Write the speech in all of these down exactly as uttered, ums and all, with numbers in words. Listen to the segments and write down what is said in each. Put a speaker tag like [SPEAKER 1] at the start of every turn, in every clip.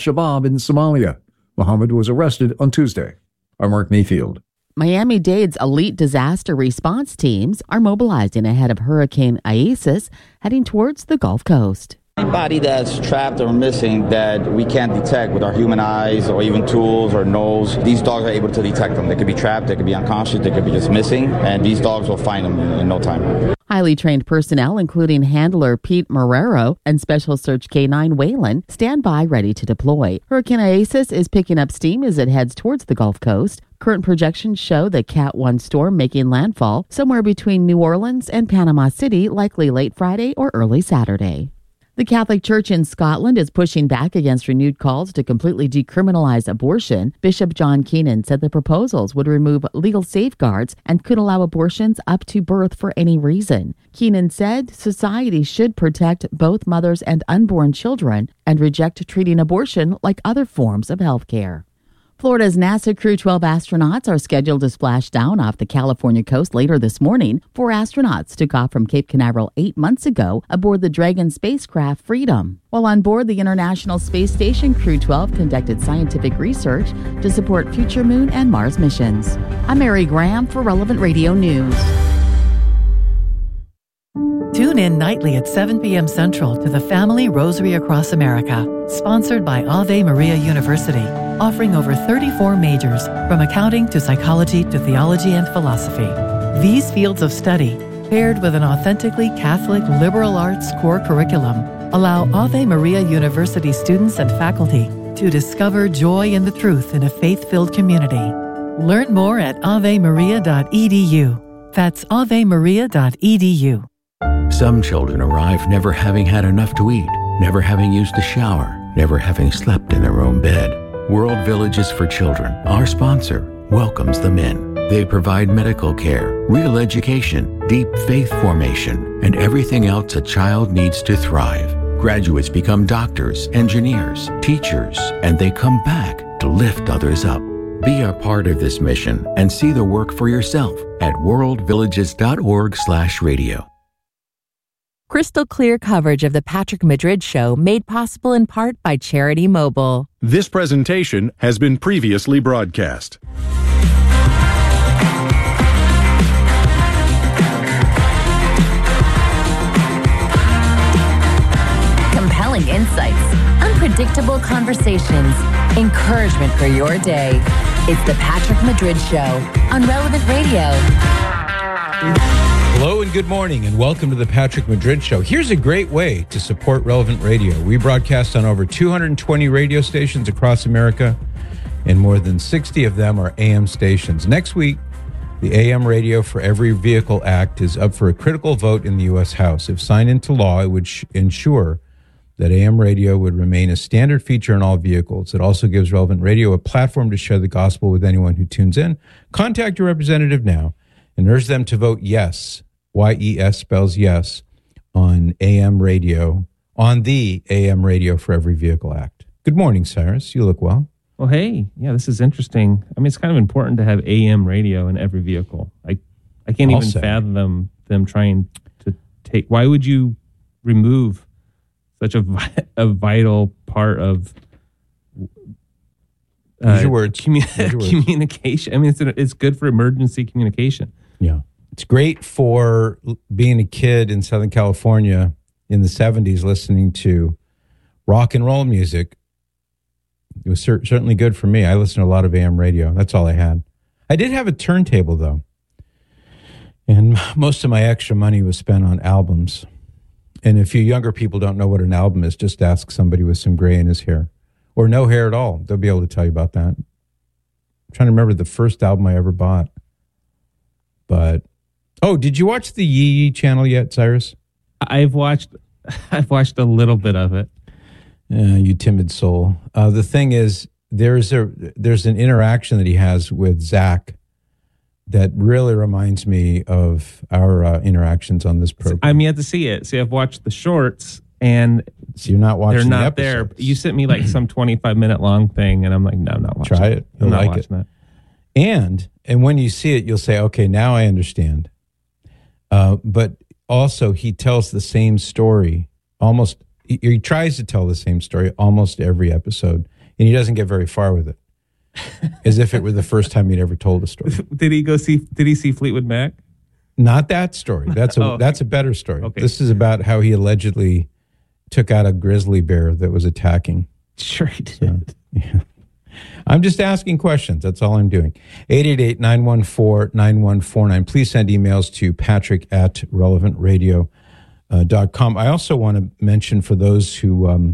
[SPEAKER 1] Shabaab in Somalia. Mohammed was arrested on Tuesday. I'm Mark Mayfield.
[SPEAKER 2] Miami-Dade's elite disaster response teams are mobilizing ahead of Hurricane Isis heading towards the Gulf Coast.
[SPEAKER 3] Anybody that's trapped or missing that we can't detect with our human eyes or even tools or nose, these dogs are able to detect them. They could be trapped, they could be unconscious, they could be just missing, and these dogs will find them in, in no time.
[SPEAKER 2] Highly trained personnel, including handler Pete Marrero and Special Search K nine Waylon, stand by ready to deploy. Hurricane Isis is picking up steam as it heads towards the Gulf Coast. Current projections show the Cat one storm making landfall somewhere between New Orleans and Panama City, likely late Friday or early Saturday. The Catholic Church in Scotland is pushing back against renewed calls to completely decriminalize abortion. Bishop John Keenan said the proposals would remove legal safeguards and could allow abortions up to birth for any reason. Keenan said society should protect both mothers and unborn children and reject treating abortion like other forms of health care. Florida's NASA Crew twelve astronauts are scheduled to splash down off the California coast later this morning. Four astronauts took off from Cape Canaveral eight months ago aboard the Dragon spacecraft Freedom. While on board the International Space Station, Crew twelve conducted scientific research to support future Moon and Mars missions. I'm Mary Graham for Relevant Radio News.
[SPEAKER 4] Tune in nightly at seven p.m. Central to the Family Rosary Across America, sponsored by Ave Maria University, offering over thirty-four majors, from accounting to psychology to theology and philosophy. These fields of study, paired with an authentically Catholic liberal arts core curriculum, allow Ave Maria University students and faculty to discover joy in the truth in a faith-filled community. Learn more at ave maria dot e d u. That's ave maria dot e d u.
[SPEAKER 5] Some children arrive never having had enough to eat, never having used a shower, never having slept in their own bed. World Villages for Children, our sponsor, welcomes them in. They provide medical care, real education, deep faith formation, and everything else a child needs to thrive. Graduates become doctors, engineers, teachers, and they come back to lift others up. Be a part of this mission and see the work for yourself at world villages dot org slash radio.
[SPEAKER 6] Crystal clear coverage of the Patrick Madrid Show, made possible in part by Charity Mobile.
[SPEAKER 7] This presentation has been previously broadcast.
[SPEAKER 8] Compelling insights, unpredictable conversations, encouragement for your day. It's the Patrick Madrid Show on Relevant Radio.
[SPEAKER 9] Hello and good morning and welcome to the Patrick Madrid Show. Here's a great way to support Relevant Radio. We broadcast on over two hundred twenty radio stations across America, and more than sixty of them are A M stations. Next week, the A M Radio for Every Vehicle Act is up for a critical vote in the U S House. If signed into law, it would sh- ensure that A M radio would remain a standard feature in all vehicles. It also gives Relevant Radio a platform to share the gospel with anyone who tunes in. Contact your representative now and urge them to vote yes, Y E S spells yes, on A M radio, on the A M Radio for Every Vehicle Act. Good morning, Cyrus. You look well.
[SPEAKER 10] Well, hey, yeah, this is interesting. I mean, it's kind of important to have A M radio in every vehicle. I, I can't even fathom them, them trying to take. Why would you remove such a, a vital part of uh,
[SPEAKER 9] Use your words.
[SPEAKER 10] Commu-
[SPEAKER 9] Use your words.
[SPEAKER 10] communication? I mean, it's it's good for emergency communication.
[SPEAKER 9] Yeah. It's great for being a kid in Southern California in the seventies listening to rock and roll music. It was cer- certainly good for me. I listened to a lot of A M radio. That's all I had. I did have a turntable, though. And most of my extra money was spent on albums. And if you younger people don't know what an album is, just ask somebody with some gray in his hair. Or no hair at all. They'll be able to tell you about that. I'm trying to remember the first album I ever bought. But, oh, did you watch the Yee Yee channel yet, Cyrus?
[SPEAKER 10] I've watched I've watched a little bit of it.
[SPEAKER 9] Uh, you timid soul. Uh, the thing is, there's a there's an interaction that he has with Zach that really reminds me of our uh, interactions on this program.
[SPEAKER 10] I'm yet to see it. See, I've watched the shorts, and
[SPEAKER 9] so you're not watching.
[SPEAKER 10] They're not
[SPEAKER 9] the
[SPEAKER 10] there. You sent me like some twenty-five minute long thing, and I'm like, no, I'm not watching.
[SPEAKER 9] Try it. You'll
[SPEAKER 10] I'm not
[SPEAKER 9] like
[SPEAKER 10] watching
[SPEAKER 9] it.
[SPEAKER 10] that.
[SPEAKER 9] And and when you see it, you'll say, okay, now I understand. Uh, but also, he tells the same story almost he, he tries to tell the same story almost every episode, and he doesn't get very far with it, as if it were the first time he'd ever told a story.
[SPEAKER 10] Did he go see? Did he see Fleetwood Mac?
[SPEAKER 9] Not that story. That's a
[SPEAKER 10] oh.
[SPEAKER 9] that's a better story.
[SPEAKER 10] Okay.
[SPEAKER 9] This is about how he allegedly took out a grizzly bear that was attacking.
[SPEAKER 10] Sure he did.
[SPEAKER 9] So, yeah. I'm just asking questions. That's all I'm doing. eight eight eight, nine one four, nine one four nine. Please send emails to patrick at relevant radio dot com. I also want to mention for those who um,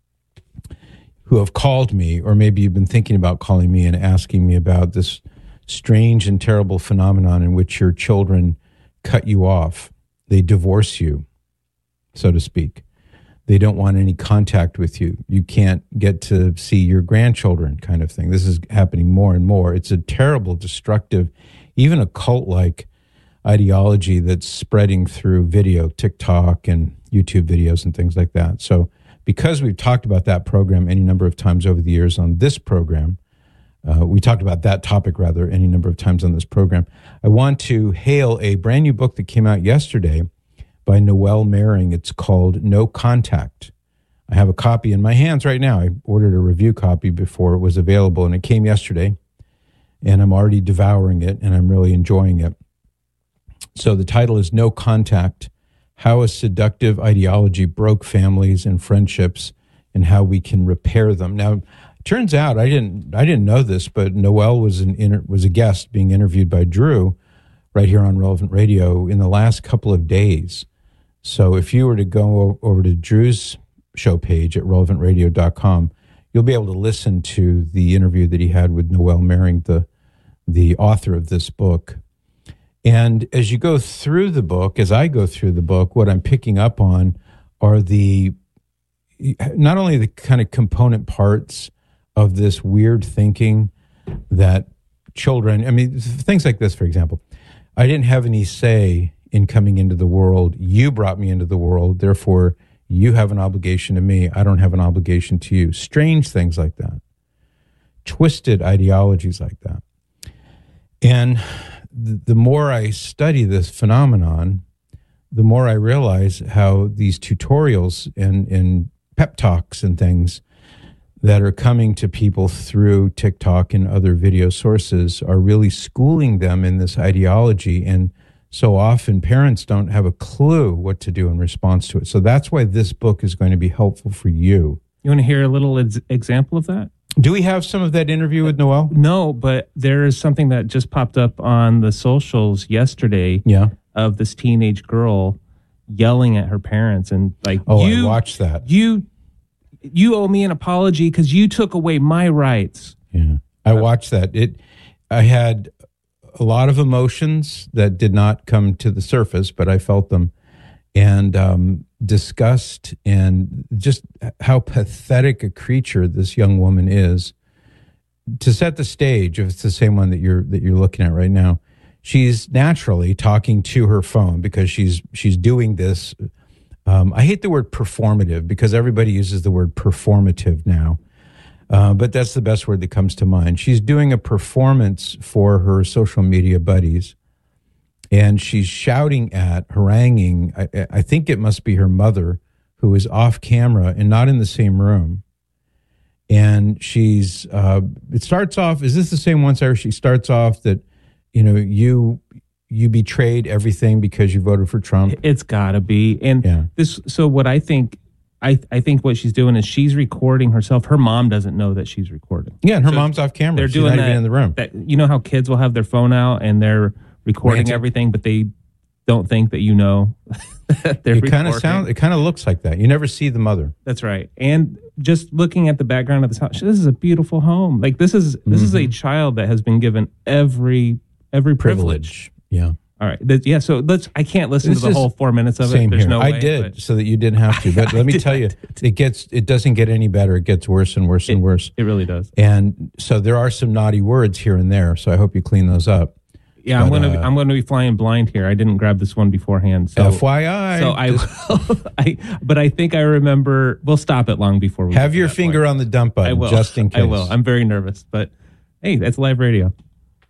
[SPEAKER 9] who have called me, or maybe you've been thinking about calling me and asking me about this strange and terrible phenomenon in which your children cut you off. They divorce you, so to speak. They don't want any contact with you. You can't get to see your grandchildren, kind of thing. This is happening more and more. It's a terrible, destructive, even a cult-like ideology that's spreading through video, TikTok and YouTube videos and things like that. So because we've talked about that program any number of times over the years on this program, uh, we talked about that topic, rather, any number of times on this program, I want to hail a brand new book that came out yesterday by Noelle Mering. It's called No Contact. I have a copy in my hands right now. I ordered a review copy before it was available, and it came yesterday, and I'm already devouring it, and I'm really enjoying it. So the title is No Contact: How a Seductive Ideology Broke Families and Friendships and How We Can Repair Them. Now, it turns out, I didn't I didn't know this, but Noelle was an inter, was a guest being interviewed by Drew right here on Relevant Radio in the last couple of days. So if you were to go over to Drew's show page at relevant radio dot com, you'll be able to listen to the interview that he had with Noelle Mering, the, the author of this book. And as you go through the book, as I go through the book, what I'm picking up on are the, not only the kind of component parts of this weird thinking that children, I mean, things like this, for example, I didn't have any say in coming into the world. You brought me into the world. Therefore, you have an obligation to me. I don't have an obligation to you. Strange things like that. Twisted ideologies like that. And th- the more I study this phenomenon, the more I realize how these tutorials and, and pep talks and things that are coming to people through TikTok and other video sources are really schooling them in this ideology. And so often parents don't have a clue what to do in response to it. So that's why this book is going to be helpful for you.
[SPEAKER 10] You want to hear a little ex- example of that?
[SPEAKER 9] Do we have some of that interview with Noelle?
[SPEAKER 10] No, but there is something that just popped up on the socials yesterday.
[SPEAKER 9] Yeah.
[SPEAKER 10] Of this teenage girl yelling at her parents and like,
[SPEAKER 9] oh,
[SPEAKER 10] you,
[SPEAKER 9] I watched that.
[SPEAKER 10] You, you owe me an apology because you took away my rights.
[SPEAKER 9] Yeah, I watched that. It, I had a lot of emotions that did not come to the surface, but I felt them, and um, disgust, and just how pathetic a creature this young woman is. To set the stage, if it's the same one that you're that you're looking at right now, she's naturally talking to her phone because she's she's doing this. Um, I hate the word performative because everybody uses the word performative now. Uh, but that's the best word that comes to mind. She's doing a performance for her social media buddies, and she's shouting at, haranguing, I, I think it must be her mother, who is off camera and not in the same room. And she's, uh, it starts off, is this the same one, Sarah? She starts off that, you know, you you betrayed everything because you voted for Trump.
[SPEAKER 10] It's gotta be. And
[SPEAKER 9] yeah.
[SPEAKER 10] this, so what I think, I, I think what she's doing is she's recording herself. Her mom doesn't know that she's recording.
[SPEAKER 9] Yeah, and her
[SPEAKER 10] so
[SPEAKER 9] mom's off camera.
[SPEAKER 10] They're
[SPEAKER 9] she's
[SPEAKER 10] doing
[SPEAKER 9] not
[SPEAKER 10] that,
[SPEAKER 9] even in the room.
[SPEAKER 10] That, you know how kids will have their phone out and they're recording
[SPEAKER 9] Ranting.
[SPEAKER 10] everything, but they don't think that you know that they're
[SPEAKER 9] it kind of
[SPEAKER 10] recording.
[SPEAKER 9] sounds. It kind of looks like that. You never see the mother.
[SPEAKER 10] That's right. And just looking at the background of this house, this is a beautiful home. Like this is this
[SPEAKER 9] Mm-hmm.
[SPEAKER 10] is a child that has been given every every privilege.
[SPEAKER 9] Privilege. Yeah.
[SPEAKER 10] All right. That, yeah. So let's. I can't listen
[SPEAKER 9] This
[SPEAKER 10] to the
[SPEAKER 9] is
[SPEAKER 10] whole four minutes of
[SPEAKER 9] Same
[SPEAKER 10] it. There's
[SPEAKER 9] here.
[SPEAKER 10] no
[SPEAKER 9] I
[SPEAKER 10] way,
[SPEAKER 9] did
[SPEAKER 10] but
[SPEAKER 9] so that you didn't have to. But let me tell you, it gets. It doesn't get any better. It gets worse and worse
[SPEAKER 10] it,
[SPEAKER 9] and worse.
[SPEAKER 10] It really does.
[SPEAKER 9] And so there are some naughty words here and there. So I hope you clean those up.
[SPEAKER 10] Yeah,
[SPEAKER 9] But,
[SPEAKER 10] I'm gonna.
[SPEAKER 9] uh,
[SPEAKER 10] I'm gonna be flying blind here. I didn't grab this one beforehand. So
[SPEAKER 9] F Y I.
[SPEAKER 10] So I will. I. But I think I remember. We'll stop it long before we
[SPEAKER 9] have
[SPEAKER 10] get to
[SPEAKER 9] your
[SPEAKER 10] that
[SPEAKER 9] finger
[SPEAKER 10] point.
[SPEAKER 9] on the dump button
[SPEAKER 10] I will.
[SPEAKER 9] just in case.
[SPEAKER 10] I will. I'm very nervous, but hey, that's live radio.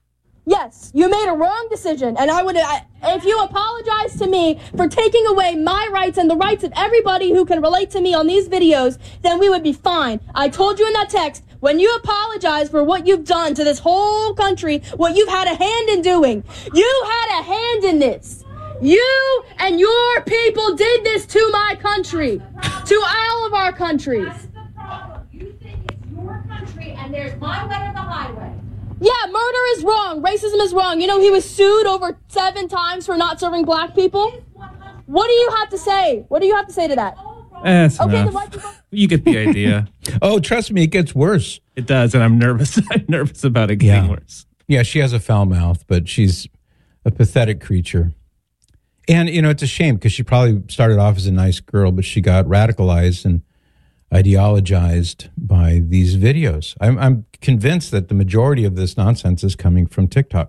[SPEAKER 11] Yes, you made a wrong decision, and I would, I, if you apologize to me for taking away my rights and the rights of everybody who can relate to me on these videos, then we would be fine. I told you in that text, when you apologize for what you've done to this whole country, what you've had a hand in doing, you had a hand in this. You and your people did this to my country, to all of our countries. You think it's your country, and there's my way or the highway. Yeah, murder is wrong. Racism is wrong. You know, he was sued over seven times for not serving black people. What do you have to say? What do you have to say to that?
[SPEAKER 10] That's
[SPEAKER 11] okay,
[SPEAKER 10] enough.
[SPEAKER 11] the white people-
[SPEAKER 10] You get the idea.
[SPEAKER 9] Oh, trust me, it gets worse.
[SPEAKER 10] It does, and I'm nervous. I'm nervous about it getting
[SPEAKER 9] yeah.
[SPEAKER 10] worse.
[SPEAKER 9] Yeah, she has a foul mouth, but she's a pathetic creature. And, you know, it's a shame because she probably started off as a nice girl, but she got radicalized and ideologized by these videos. I'm, I'm convinced that the majority of this nonsense is coming from TikTok.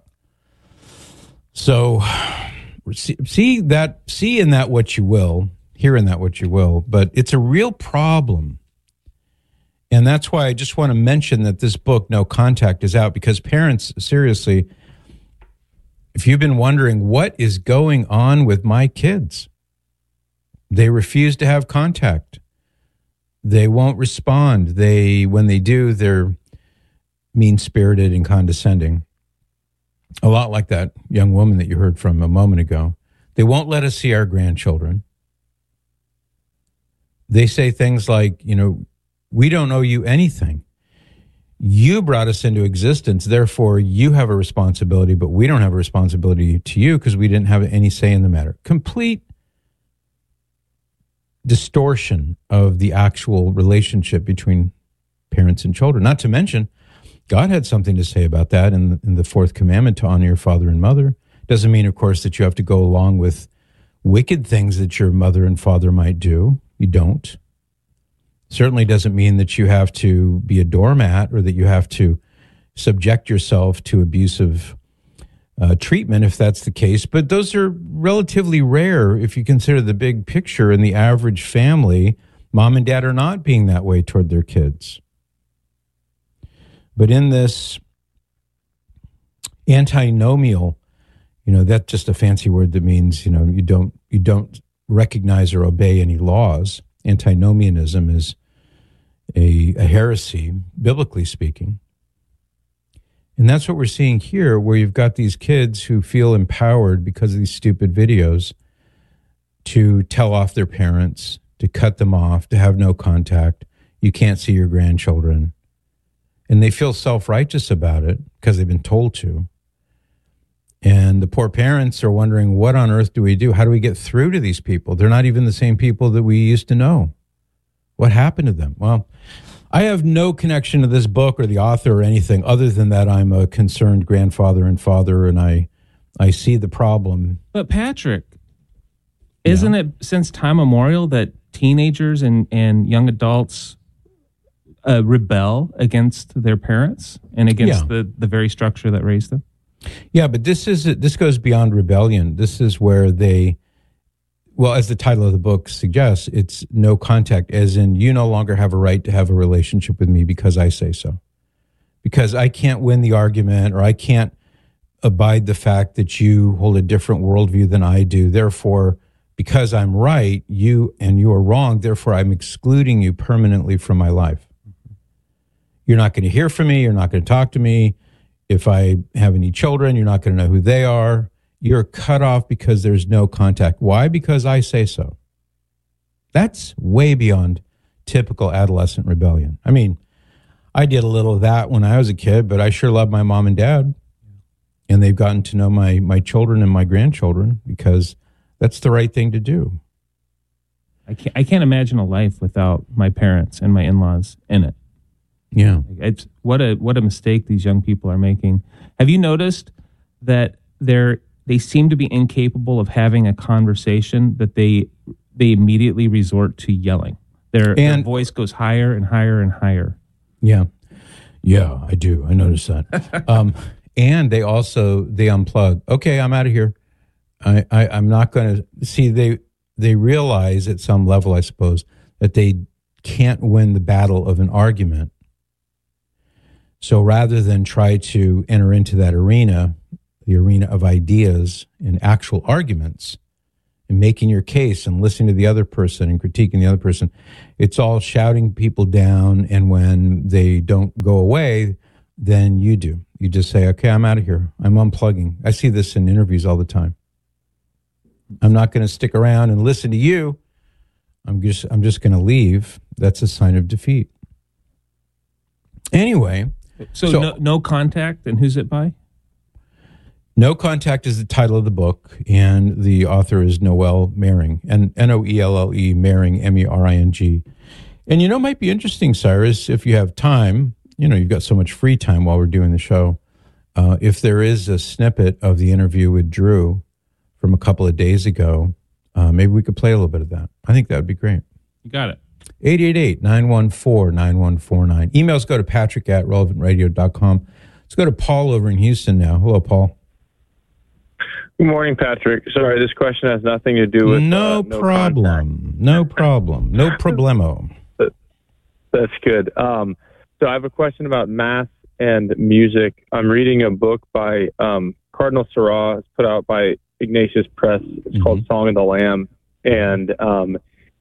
[SPEAKER 9] So see, see that, see in that what you will, hear in that what you will, but it's a real problem. And that's why I just want to mention that this book, No Contact, is out, because parents, seriously, if you've been wondering what is going on with my kids, they refuse to have contact. They won't respond. They, when they do, they're mean-spirited and condescending. A lot like that young woman that you heard from a moment ago. They won't let us see our grandchildren. They say things like, you know, we don't owe you anything. You brought us into existence, therefore you have a responsibility, but we don't have a responsibility to you because we didn't have any say in the matter. Complete distortion of the actual relationship between parents and children. Not to mention, God had something to say about that in the, in the fourth commandment, to honor your father and mother. Doesn't mean, of course, that you have to go along with wicked things that your mother and father might do. You don't. Certainly doesn't mean that you have to be a doormat or that you have to subject yourself to abusive uh, treatment if that's the case. But those are relatively rare if you consider the big picture. In the average family, mom and dad are not being that way toward their kids. But in this antinomial, you know, that's just a fancy word that means, you know, you don't you don't recognize or obey any laws. Antinomianism is a, a heresy, biblically speaking. And that's what we're seeing here, where you've got these kids who feel empowered because of these stupid videos to tell off their parents, to cut them off, to have no contact. You can't see your grandchildren. And they feel self-righteous about it because they've been told to. And the poor parents are wondering, what on earth do we do? How do we get through to these people? They're not even the same people that we used to know. What happened to them? Well, I have no connection to this book or the author or anything other than that I'm a concerned grandfather and father, and I I see the problem.
[SPEAKER 10] But Patrick, isn't
[SPEAKER 9] yeah.
[SPEAKER 10] it since time immemorial that teenagers and, and young adults uh, rebel against their parents and against
[SPEAKER 9] yeah.
[SPEAKER 10] the, the very structure that raised them?
[SPEAKER 9] Yeah, but this is this goes beyond rebellion. This is where they, well, as the title of the book suggests, it's no contact, as in you no longer have a right to have a relationship with me because I say so. Because I can't win the argument, or I can't abide the fact that you hold a different worldview than I do. Therefore, because I'm right, you and you are wrong, therefore I'm excluding you permanently from my life. You're not going to hear from me. You're not going to talk to me. If I have any children, you're not going to know who they are. You're cut off because there's no contact. Why? Because I say so. That's way beyond typical adolescent rebellion. I mean, I did a little of that when I was a kid, but I sure love my mom and dad. And they've gotten to know my, my children and my grandchildren because that's the right thing to do.
[SPEAKER 10] I can't, I can't imagine a life without my parents and my in-laws in it.
[SPEAKER 9] Yeah.
[SPEAKER 10] It's what a what a mistake these young people are making. Have you noticed that they're they seem to be incapable of having a conversation, that they they immediately resort to yelling. Their, and, their voice goes higher and higher and higher.
[SPEAKER 9] Yeah. Yeah, I do. I noticed that. um, and they also they unplug. Okay, I'm out of here. I, I I'm not going to see they they realize at some level, I suppose, that they can't win the battle of an argument. So rather than try to enter into that arena the arena of ideas and actual arguments and making your case and listening to the other person and critiquing the other person, it's all shouting people down. And when they don't go away, then you do. You just say, okay, I'm out of here. I'm unplugging. I see this in interviews all the time. I'm not going to stick around and listen to you. I'm just, I'm just going to leave. That's a sign of defeat. Anyway.
[SPEAKER 10] So, so no, no Contact, and who's it by?
[SPEAKER 9] No Contact is the title of the book, and the author is Noel Mering, and N O E L L E, Mering, M E R I N G. And you know, it might be interesting, Cyrus, if you have time, you know, you've got so much free time while we're doing the show, uh, if there is a snippet of the interview with Drew from a couple of days ago, uh, maybe we could play a little bit of that. I think that would be great.
[SPEAKER 10] You got it.
[SPEAKER 9] eight eight eight, nine one four, nine one four nine. Emails go to patrick at relevant radio dot com. Let's go to Paul over in Houston now. Hello, Paul.
[SPEAKER 12] Good morning, Patrick. Sorry, this question has nothing to do with...
[SPEAKER 9] No,
[SPEAKER 12] uh, no
[SPEAKER 9] problem.
[SPEAKER 12] Contact.
[SPEAKER 9] No problem. No problemo.
[SPEAKER 12] That's good. Um, so I have a question about mass and music. I'm reading a book by um, Cardinal Sarah. It's put out by Ignatius Press. It's mm-hmm. called Song of the Lamb. And um,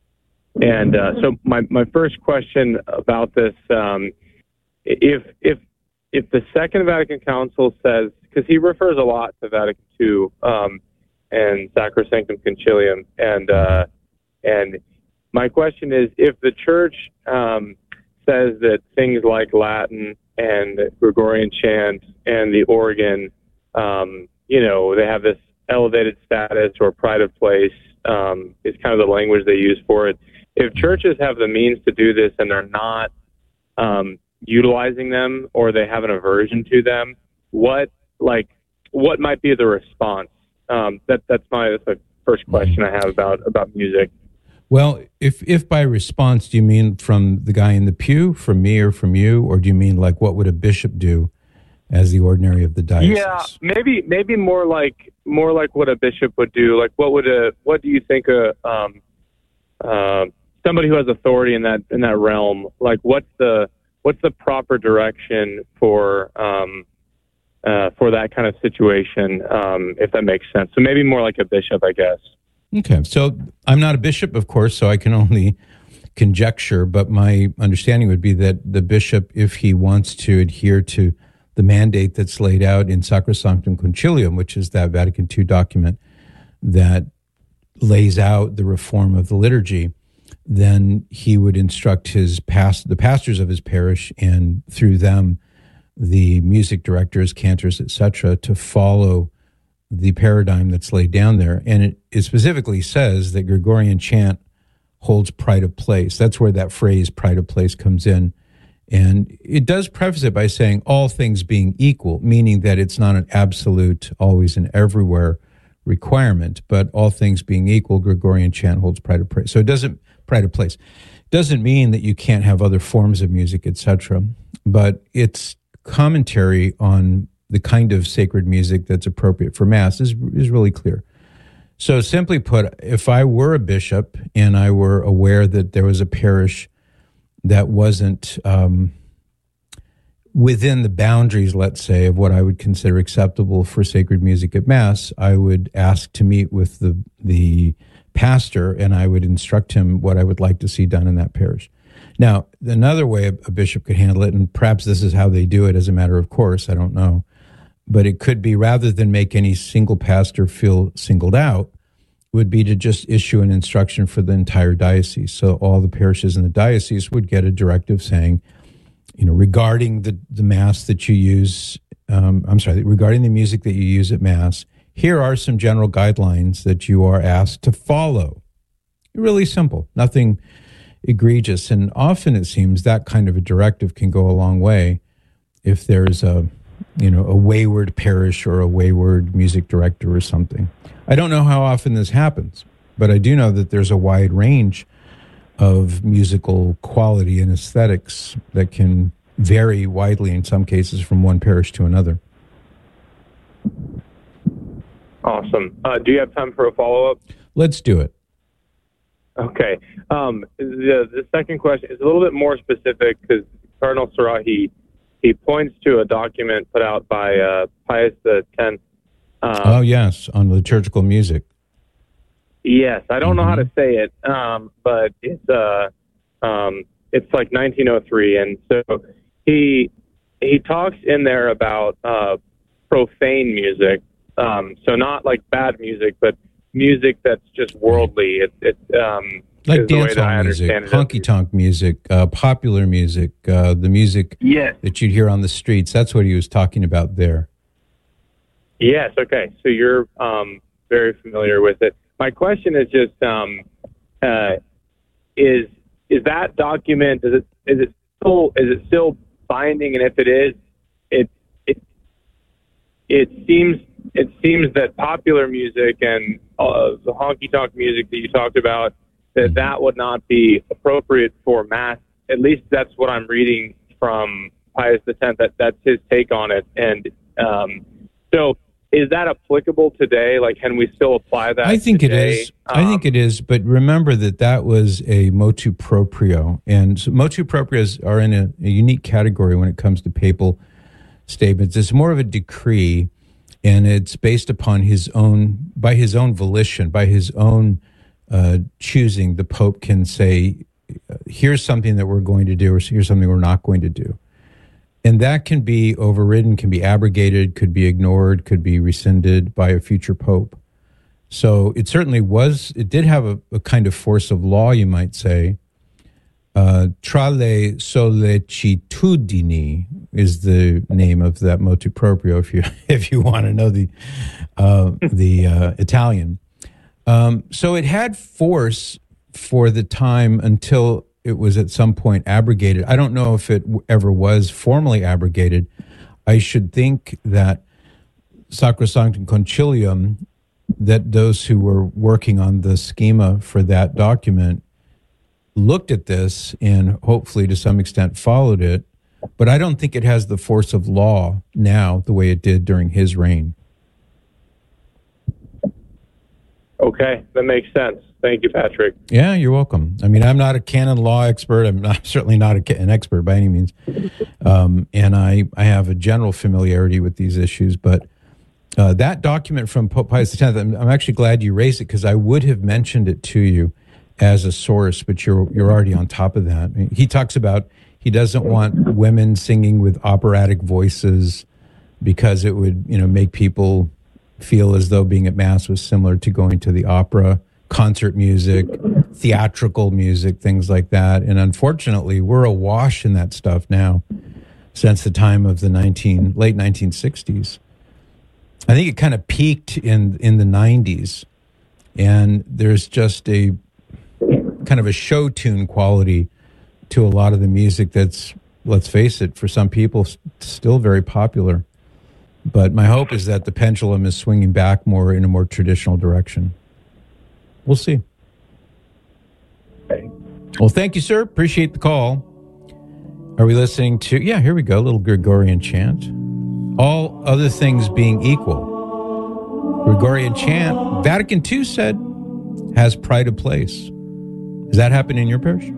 [SPEAKER 12] and uh, so my, my first question about this, um, if if if the Second Vatican Council says, because he refers a lot to Vatican Two um, and Sacrosanctum Concilium, and uh, and my question is, if the Church um, says that things like Latin and Gregorian chant and the organ, um, you know, they have this elevated status or pride of place, um, is kind of the language they use for it. If churches have the means to do this and they're not um, utilizing them, or they have an aversion to them, what like what might be the response? Um, that that's my that's the first question I have about about music.
[SPEAKER 9] Well, if if by response, do you mean from the guy in the pew, from me, or from you, or do you mean like what would a bishop do as the ordinary of the diocese?
[SPEAKER 12] Yeah, maybe maybe more like more like what a bishop would do. Like what would a what do you think a um, uh, somebody who has authority in that in that realm, like what's the what's the proper direction for um, uh, for that kind of situation, um, if that makes sense? So maybe more like a bishop, I guess.
[SPEAKER 9] Okay, so I'm not a bishop, of course, so I can only conjecture, but my understanding would be that the bishop, if he wants to adhere to the mandate that's laid out in Sacrosanctum Concilium, which is that Vatican Two document that lays out the reform of the liturgy, then he would instruct his past the pastors of his parish, and through them, the music directors, cantors, et cetera, to follow the paradigm that's laid down there. And it, it specifically says that Gregorian chant holds pride of place. That's where that phrase pride of place comes in. And it does preface it by saying all things being equal, meaning that it's not an absolute, always and everywhere requirement, but all things being equal, Gregorian chant holds pride of place. So it doesn't, pride of place. Doesn't mean that you can't have other forms of music, et cetera, but it's commentary on the kind of sacred music that's appropriate for Mass is is really clear. So simply put, if I were a bishop and I were aware that there was a parish that wasn't um, within the boundaries, let's say, of what I would consider acceptable for sacred music at Mass, I would ask to meet with the the pastor, and I would instruct him what I would like to see done in that parish. Now, another way a bishop could handle it, and perhaps this is how they do it as a matter of course, I don't know, but it could be, rather than make any single pastor feel singled out, would be to just issue an instruction for the entire diocese. So all the parishes in the diocese would get a directive saying, you know, regarding the, the Mass that you use, um, I'm sorry, regarding the music that you use at Mass, here are some general guidelines that you are asked to follow. Really simple, nothing egregious. And often it seems that kind of a directive can go a long way if there's a, you know, a wayward parish or a wayward music director or something. I don't know how often this happens, but I do know that there's a wide range of musical quality and aesthetics that can vary widely in some cases from one parish to another.
[SPEAKER 12] Awesome. Uh, do you have time for a follow-up?
[SPEAKER 9] Let's do it.
[SPEAKER 12] Okay. Um, the, the second question is a little bit more specific because Cardinal Sarah, he, he points to a document put out by uh, Pius X Um,
[SPEAKER 9] oh, yes, on liturgical music.
[SPEAKER 12] Yes, I don't
[SPEAKER 9] mm-hmm.
[SPEAKER 12] know how to say it, um, but it's uh, um, it's like nineteen oh three, and so he he talks in there about uh, profane music, um, so not like bad music, but music that's just worldly. It's it, um,
[SPEAKER 9] like dancehall music, honky tonk music, uh, popular music, uh, the music
[SPEAKER 12] yes.
[SPEAKER 9] that you'd hear on the streets. That's what he was talking about there.
[SPEAKER 12] Yes. Okay. So you're um, very familiar with it. My question is just, um, uh, is is that document, is it is it still is it still binding? And if it is, it it it seems it seems that popular music and uh, the honky tonk music that you talked about, that that would not be appropriate for mass. At least that's what I'm reading from Pius the Tenth. That that's his take on it. And um, so. Is that applicable today? Like, can we still apply that?
[SPEAKER 9] I think
[SPEAKER 12] today?
[SPEAKER 9] it is. Um, I think it is. But remember that that was a motu proprio, and so motu proprios are in a, a unique category when it comes to papal statements. It's more of a decree, and it's based upon his own, by his own volition, by his own uh, choosing. The Pope can say, "Here's something that we're going to do," or "Here's something we're not going to do." And that can be overridden, can be abrogated, could be ignored, could be rescinded by a future pope. So it certainly was, it did have a, a kind of force of law, you might say. Uh, Tra le sollecitudini is the name of that motu proprio, if you if you want to know the uh, the uh, Italian. Um, so it had force for the time until it was at some point abrogated. I don't know if it ever was formally abrogated. I should think that Sacrosanctum Concilium, that those who were working on the schema for that document looked at this and hopefully to some extent followed it. But I don't think it has the force of law now the way it did during his reign.
[SPEAKER 12] Okay, that makes sense. Thank you, Patrick.
[SPEAKER 9] Yeah, you're welcome. I mean, I'm not a canon law expert. I'm not, certainly not a, an expert by any means. Um, and I, I have a general familiarity with these issues. But uh, that document from Pope Pius the Tenth, I'm, I'm actually glad you raised it because I would have mentioned it to you as a source, but you're you're already on top of that. He talks about he doesn't want women singing with operatic voices because it would, you know, make people feel as though being at Mass was similar to going to the opera. Concert music, theatrical music, things like that. And unfortunately, we're awash in that stuff now since the time of the nineteen late nineteen sixties. I think it kind of peaked in, in the nineties. And there's just a kind of a show tune quality to a lot of the music that's, let's face it, for some people, still very popular. But my hope is that the pendulum is swinging back more in a more traditional direction. We'll see.
[SPEAKER 12] Okay.
[SPEAKER 9] Well, thank you, sir. Appreciate the call. Are we listening to, yeah, here we go, a little Gregorian chant. All other things being equal. Gregorian chant, Vatican Two said, has pride of place. Does that happen in your parish?